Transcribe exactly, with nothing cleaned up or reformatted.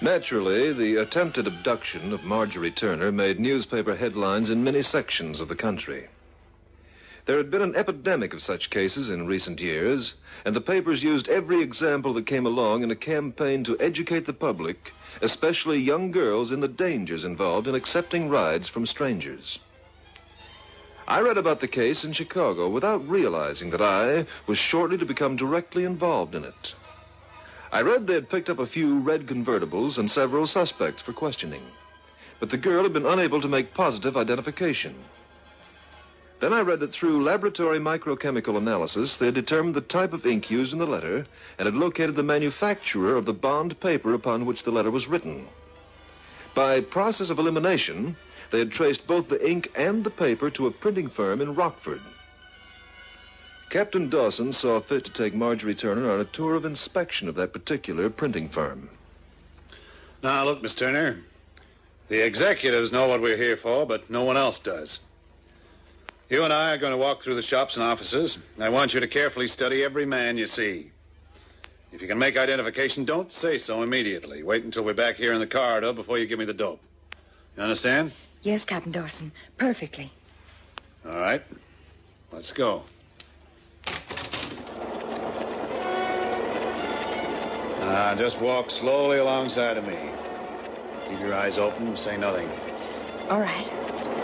Naturally, the attempted abduction of Marjorie Turner made newspaper headlines in many sections of the country. There had been an epidemic of such cases in recent years, and the papers used every example that came along in a campaign to educate the public, especially young girls, in the dangers involved in accepting rides from strangers. I read about the case in Chicago without realizing that I was shortly to become directly involved in it. I read they had picked up a few red convertibles and several suspects for questioning, but the girl had been unable to make positive identification. Then I read that through laboratory microchemical analysis, they had determined the type of ink used in the letter and had located the manufacturer of the bond paper upon which the letter was written. By process of elimination, they had traced both the ink and the paper to a printing firm in Rockford. Captain Dawson saw fit to take Marjorie Turner on a tour of inspection of that particular printing firm. Now, look, Miss Turner, the executives know what we're here for, but no one else does. You and I are going to walk through the shops and offices, and I want you to carefully study every man you see. If you can make identification, don't say so immediately. Wait until we're back here in the corridor before you give me the dope. You understand? Yes, Captain Dawson. Perfectly. All right. Let's go. Now, just walk slowly alongside of me. Keep your eyes open and say nothing. All right.